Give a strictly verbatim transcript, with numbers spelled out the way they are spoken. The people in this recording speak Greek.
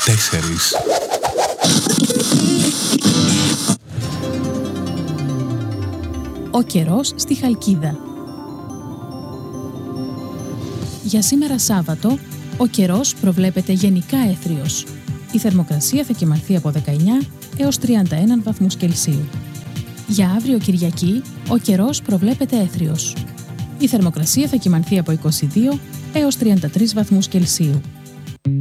τέσσερις. Ο καιρός στη Χαλκίδα. Για σήμερα Σάββατο, ο καιρός προβλέπεται γενικά έθριος. Η θερμοκρασία θα κυμανθεί από δεκαεννιά έως τριάντα ένα βαθμούς Κελσίου. Για αύριο Κυριακή, ο καιρός προβλέπεται έθριος. Η θερμοκρασία θα κυμανθεί από είκοσι δύο έως τριάντα τρεις βαθμούς Κελσίου.